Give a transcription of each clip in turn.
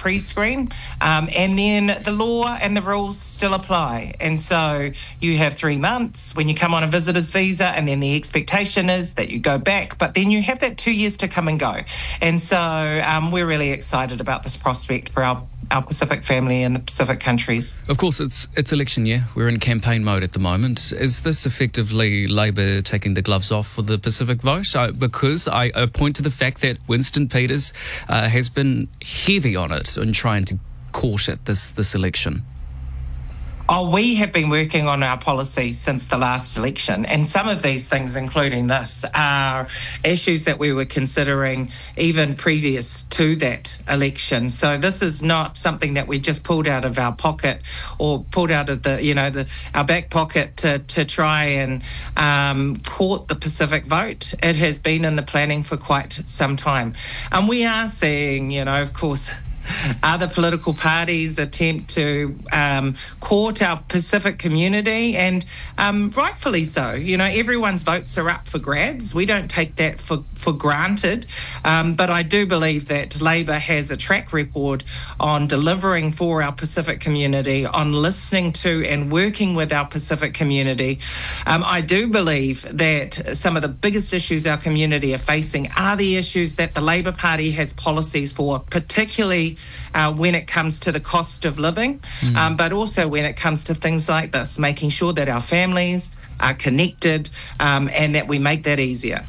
pre-screen, and then the law and the rules still apply. And so you have 3 months when you come on a visitor's visa, and then the expectation is that you go back, but then you have that 2 years to come and go. And so we're really excited about this prospect for our Pacific family in the Pacific countries. Of course, it's election year. We're in campaign mode at the moment. Is this effectively Labour taking the gloves off for the Pacific vote? Because I point to the fact that Winston Peters has been heavy on it in trying to court at this election. Oh, we have been working on our policies since the last election, and some of these things, including this, are issues that we were considering even previous to that election. So this is not something that we just pulled out of our pocket or pulled out of our back pocket to try and court the Pacific vote. It has been in the planning for quite some time. And we are seeing, of course, other political parties attempt to court our Pacific community, and rightfully so. Everyone's votes are up for grabs. We don't take that for granted, but I do believe that Labour has a track record on delivering for our Pacific community, on listening to and working with our Pacific community. I do believe that some of the biggest issues our community are facing are the issues that the Labour Party has policies for, particularly when it comes to the cost of living, but also when it comes to things like this, making sure that our families are connected and that we make that easier.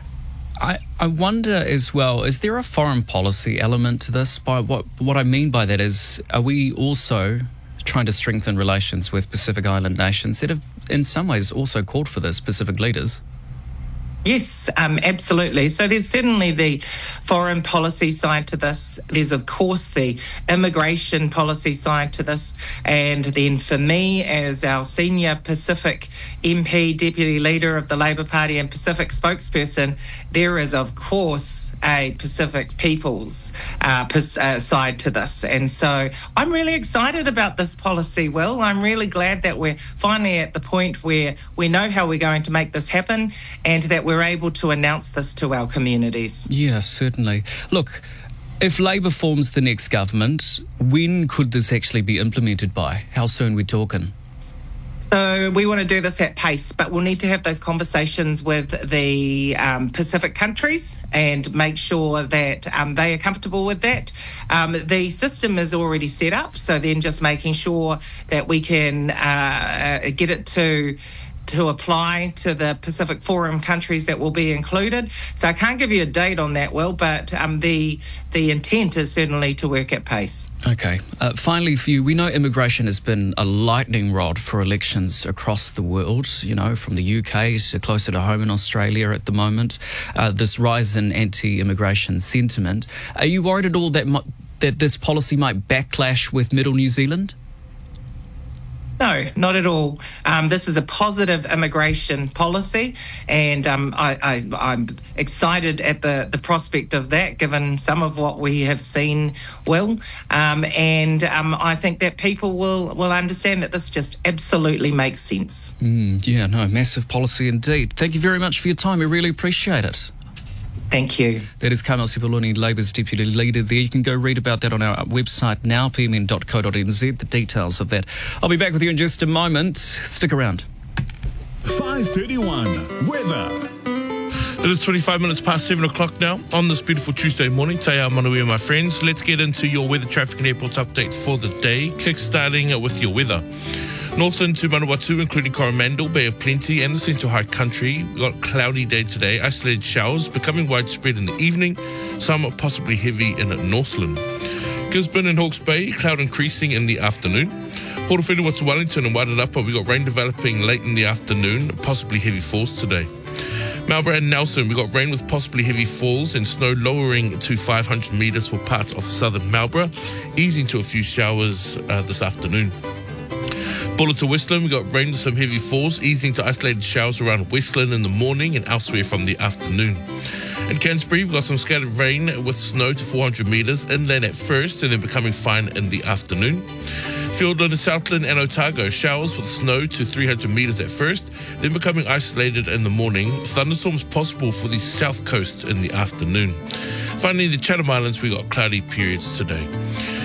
I wonder as well, is there a foreign policy element to this? By what I mean by that is, are we also trying to strengthen relations with Pacific Island nations that have in some ways also called for this, Pacific leaders? Yes, absolutely. So there's certainly the foreign policy side to this. There's, of course, the immigration policy side to this. And then for me, as our senior Pacific MP, Deputy Leader of the Labour Party and Pacific spokesperson, there is, of course, a Pacific people's side to this. And so I'm really excited about this policy, Will. I'm really glad that we're finally at the point where we know how we're going to make this happen and that we're able to announce this to our communities. Yeah, certainly. Look, if Labour forms the next government, when could this actually be implemented by? How soon are we talking? So we want to do this at pace, but we'll need to have those conversations with the Pacific countries and make sure that they are comfortable with that. The system is already set up, so then just making sure that we can get it to apply to the Pacific Forum countries that will be included. So I can't give you a date on that, Will, but the intent is certainly to work at pace. Okay. Finally, for you, we know immigration has been a lightning rod for elections across the world, from the UK to closer to home in Australia at the moment, this rise in anti-immigration sentiment. Are you worried at all that this policy might backlash with Middle New Zealand? No, not at all. This is a positive immigration policy, and I'm excited at the prospect of that, given some of what we have seen, Will. I think that people will understand that this just absolutely makes sense. Massive policy indeed. Thank you very much for your time. We really appreciate it. Thank you. That is Carmel Sepuloni, Labour's Deputy Leader there. You can go read about that on our website now, pmn.co.nz, the details of that. I'll be back with you in just a moment. Stick around. 5:31 weather. It is 25 minutes past 7 o'clock now on this beautiful Tuesday morning. Te ao manuia, my friends. Let's get into your weather, traffic and airports update for the day. Kick-starting with your weather. Northland to Manawatu, including Coromandel, Bay of Plenty and the Central High Country. We've got a cloudy day today. Isolated showers becoming widespread in the evening. Some possibly heavy in Northland. Gisborne and Hawke's Bay, cloud increasing in the afternoon. Portofino to Wellington and Wairarapa, we got rain developing late in the afternoon, possibly heavy falls today. Marlborough and Nelson, we got rain with possibly heavy falls and snow lowering to 500 metres for parts of southern Marlborough, easing to a few showers this afternoon. Buller to Westland, we got rain with some heavy falls, easing to isolated showers around Westland in the morning and elsewhere from the afternoon. In Cansbury, we got some scattered rain with snow to 400 metres inland at first and then becoming fine in the afternoon. Fiordland and Southland and Otago, showers with snow to 300 metres at first, then becoming isolated in the morning. Thunderstorms possible for the south coast in the afternoon. Finally, the Chatham Islands, we got cloudy periods today.